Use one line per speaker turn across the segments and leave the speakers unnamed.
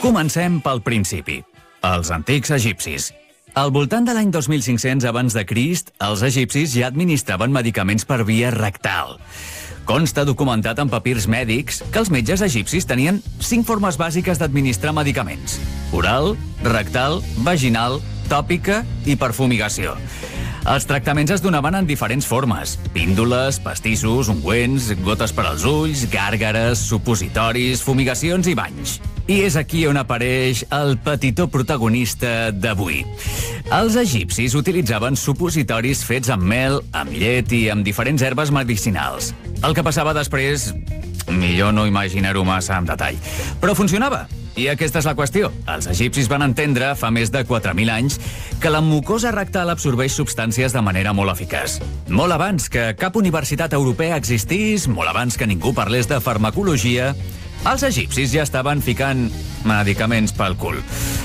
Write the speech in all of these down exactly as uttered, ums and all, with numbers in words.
Comencem pel principi. Els antics egipcis. Al voltant de l'any dos mil cinc-cents abans de Crist, els egipcis ja administraven medicaments per via rectal. Consta documentat en papirs mèdics que els metges egipcis tenien cinc formes bàsiques d'administrar medicaments: oral, rectal, vaginal, tòpica i per fumigació. Els tractaments es donaven en diferents formes: píndoles, pastissos, ungüents, gotes per als ulls, gàrgares, supositoris, fumigacions i banys. I és aquí on apareix el petitó protagonista d'avui. Els egipcis utilitzaven supositoris fets amb mel, amb llet i amb diferents herbes medicinals. El que passava després, millor no imaginar-ho massa en detall. Però funcionava. I aquesta és la qüestió. Els egipcis van entendre, fa més de quatre mil anys, que la mucosa rectal absorbeix substàncies de manera molt eficaç. Molt abans que cap universitat europea existís, molt abans que ningú parlés de farmacologia, els egipcis ja estaven ficant medicaments pel cul.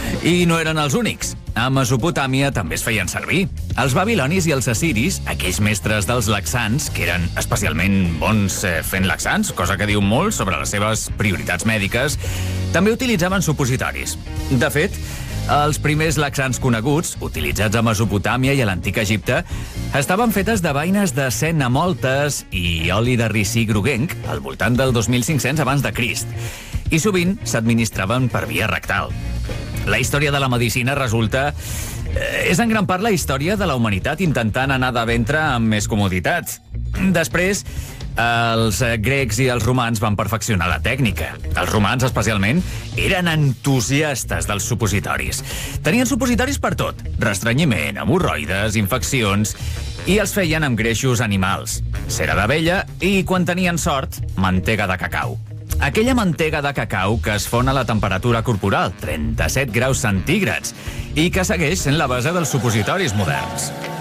I no eren els únics. A Mesopotàmia també es feien servir. Els babilonis i els assiris, aquells mestres dels laxants, que eren especialment bons fent laxants, cosa que diu molt sobre les seves prioritats mèdiques, també utilitzaven supositoris. De fet, els primers laxants coneguts, utilitzats a Mesopotàmia i a l'antic Egipte, estaven fetes de beines de sena moltes i oli de ricí groguenc al voltant del dos mil cinc-cents abans de Crist, i sovint s'administraven per via rectal. La història de la medicina resulta... és en gran part la història de la humanitat intentant anar de ventre amb més comoditat. Després, els grecs i els romans van perfeccionar la tècnica. Els romans, especialment, eren entusiastes dels supositoris. Tenien supositoris per tot: restrenyiment, hemorroides, infeccions, i els feien amb greixos animals, cera d'abella i, quan tenien sort, mantega de cacau. Aquella mantega de cacau que es fon a la temperatura corporal, trenta-set graus centígrads, i que segueix sent la base dels supositoris moderns.